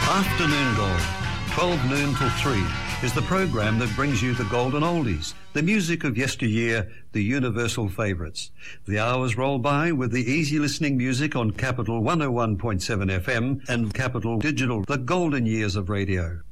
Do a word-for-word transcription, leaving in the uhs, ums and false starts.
Afternoon Gold, twelve noon till three, is the program that brings you the golden oldies, the music of yesteryear, the universal favourites. The hours roll by with the easy listening music on Capital one oh one point seven F M and Capital Digital, the golden years of radio.